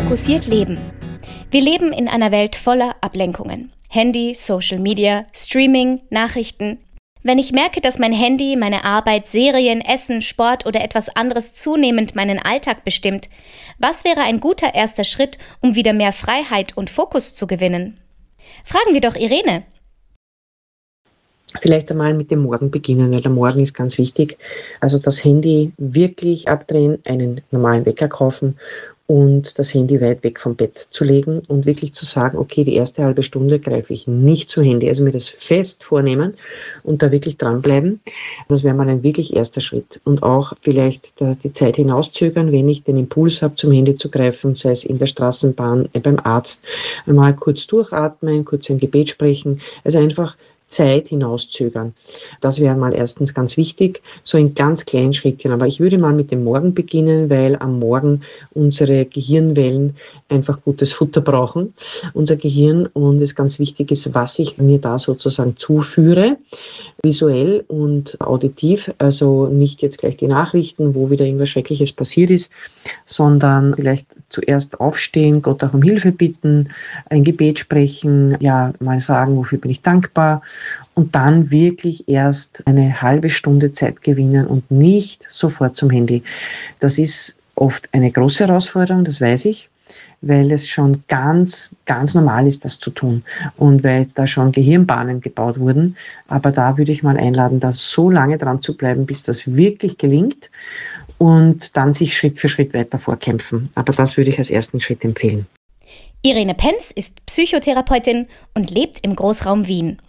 Fokussiert leben. Wir leben in einer Welt voller Ablenkungen. Handy, Social Media, Streaming, Nachrichten. Wenn ich merke, dass mein Handy, meine Arbeit, Serien, Essen, Sport oder etwas anderes zunehmend meinen Alltag bestimmt, was wäre ein guter erster Schritt, um wieder mehr Freiheit und Fokus zu gewinnen? Fragen wir doch Irene. Vielleicht einmal mit dem Morgen beginnen, weil der Morgen ist ganz wichtig. Also das Handy wirklich abdrehen, einen normalen Wecker kaufen und das Handy weit weg vom Bett zu legen und wirklich zu sagen, okay, die erste halbe Stunde greife ich nicht zu Handy. Also mir das fest vornehmen und da wirklich dranbleiben. Das wäre mal ein wirklich erster Schritt. Und auch vielleicht die Zeit hinauszögern, wenn ich den Impuls habe, zum Handy zu greifen, sei es in der Straßenbahn, beim Arzt, mal kurz durchatmen, kurz ein Gebet sprechen. Also einfach Zeit hinauszögern. Das wäre mal erstens ganz wichtig, so in ganz kleinen Schrittchen. Aber ich würde mal mit dem Morgen beginnen, weil am Morgen unsere Gehirnwellen einfach gutes Futter brauchen, unser Gehirn. Und es ganz wichtig ist, was ich mir da sozusagen zuführe, visuell und auditiv. Also nicht jetzt gleich die Nachrichten, wo wieder irgendwas Schreckliches passiert ist, sondern vielleicht zuerst aufstehen, Gott auch um Hilfe bitten, ein Gebet sprechen, ja, mal sagen, wofür bin ich dankbar und dann wirklich erst eine halbe Stunde Zeit gewinnen und nicht sofort zum Handy. Das ist oft eine große Herausforderung, das weiß ich, weil es schon ganz, ganz normal ist, das zu tun und weil da schon Gehirnbahnen gebaut wurden. Aber da würde ich mal einladen, da so lange dran zu bleiben, bis das wirklich gelingt und dann sich Schritt für Schritt weiter vorkämpfen. Aber das würde ich als ersten Schritt empfehlen. Irene Penz ist Psychotherapeutin und lebt im Großraum Wien.